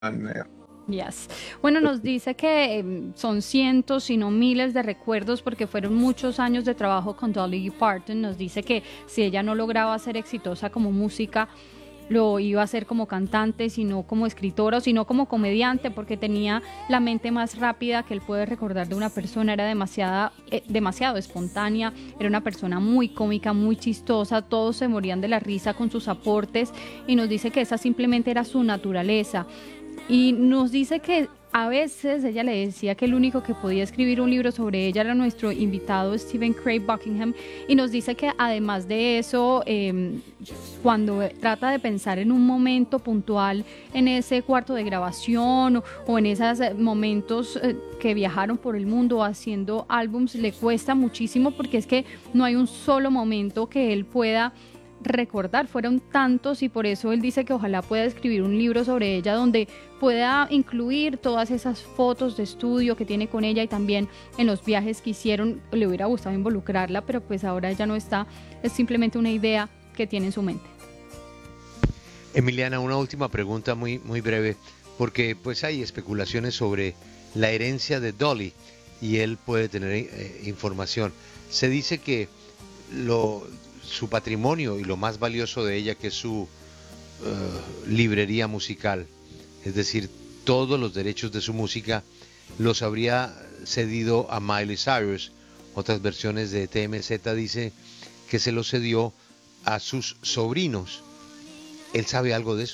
there. Yes. Bueno, nos dice que son cientos, si no miles de recuerdos porque fueron muchos años de trabajo con Dolly Parton. Nos dice que si ella no lograba ser exitosa como música, lo iba a hacer como cantante, sino como escritora o sino como comediante, porque tenía la mente más rápida que él puede recordar de una persona, era demasiado espontánea, era una persona muy cómica, muy chistosa, todos se morían de la risa con sus aportes y nos dice que esa simplemente era su naturaleza. Y nos dice que a veces ella le decía que el único que podía escribir un libro sobre ella era nuestro invitado Stephen Craig Buckingham, y nos dice que además de eso, cuando trata de pensar en un momento puntual en ese cuarto de grabación o en esos momentos que viajaron por el mundo haciendo álbums, le cuesta muchísimo porque es que no hay un solo momento que él pueda recordar, fueron tantos, y por eso él dice que ojalá pueda escribir un libro sobre ella donde pueda incluir todas esas fotos de estudio que tiene con ella y también en los viajes que hicieron. Le hubiera gustado involucrarla, pero pues ahora ella no está, es simplemente una idea que tiene en su mente. Emiliana, una última pregunta muy breve, porque pues hay especulaciones sobre la herencia de Dolly y él puede tener información. Se dice que su patrimonio y lo más valioso de ella, que es su librería musical, es decir, todos los derechos de su música los habría cedido a Miley Cyrus. Otras versiones de TMZ dice que se los cedió a sus sobrinos. ¿Él sabe algo de eso?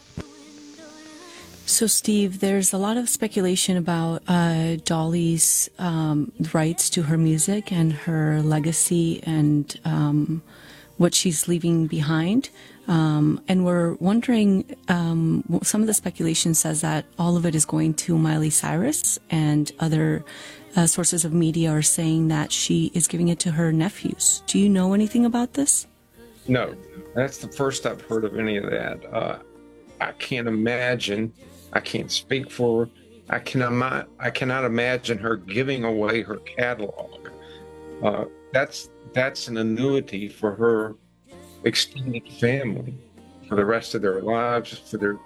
So, Steve, there's a lot of speculation about Dolly's rights to her music and her legacy and what she's leaving behind. And we're wondering, some of the speculation says that all of it is going to Miley Cyrus, and other sources of media are saying that she is giving it to her nephews. Do you know anything about this? No, that's the first I've heard of any of that. I can't imagine. I can't speak for her. I cannot imagine her giving away her catalog. That's an annuity for her extended family for the rest of their lives, for their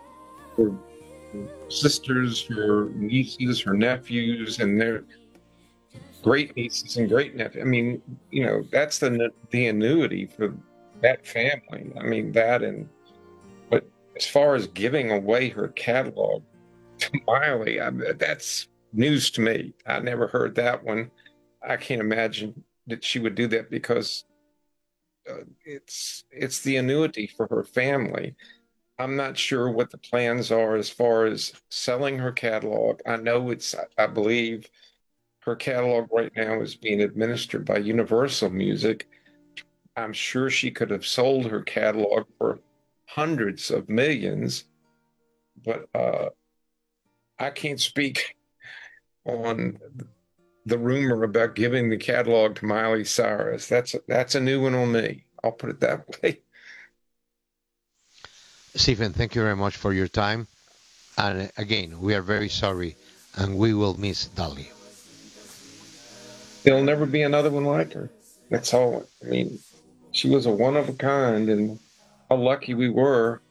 sisters, her nieces, her nephews, and their great nieces and great nephews. I mean, that's the annuity for that family. I mean, but as far as giving away her catalog to Miley, that's news to me. I never heard that one. I can't imagine that she would do that because it's the annuity for her family. I'm not sure what the plans are as far as selling her catalog. I believe her catalog right now is being administered by Universal Music. I'm sure she could have sold her catalog for hundreds of millions, but I can't speak on the rumor about giving the catalog to Miley Cyrus. That's a new one on me. I'll put it that way. Stephen, thank you very much for your time. And again, we are very sorry, and we will miss Dolly. There'll never be another one like her. That's all. I mean, she was a one of a kind, and how lucky we were,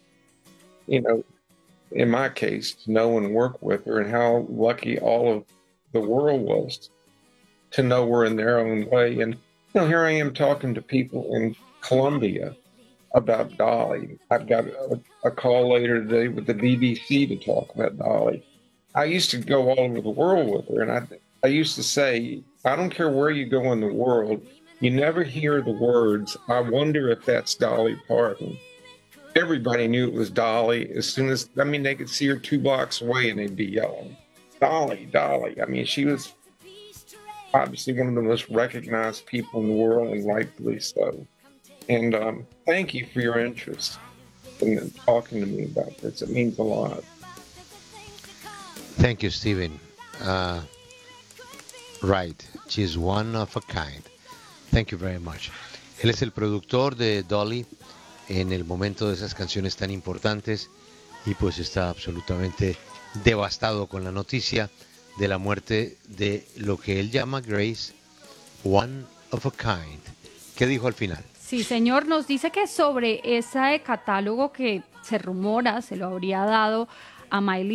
in my case, to know and work with her, and how lucky all of the world was to know her in their own way. And here I am talking to people in Colombia about Dolly. I've got a call later today with the BBC to talk about Dolly. I used to go all over the world with her, and I used to say, I don't care where you go in the world, you never hear the words, I wonder if that's Dolly Parton. Everybody knew it was Dolly as soon as, they could see her 2 blocks away and they'd be yelling, Dolly, Dolly. I mean, she was obviously one of the most recognized people in the world, and rightfully so. And thank you for your interest in talking to me about this. It means a lot. Thank you, Stephen. Right, she's one of a kind. Thank you very much. Él es el productor de Dolly en el momento de esas canciones tan importantes y pues está absolutamente devastado con la noticia de la muerte de lo que él llama Grace, one of a kind. ¿Qué dijo al final? Sí, señor, nos dice que sobre ese catálogo que se rumora se lo habría dado a Miley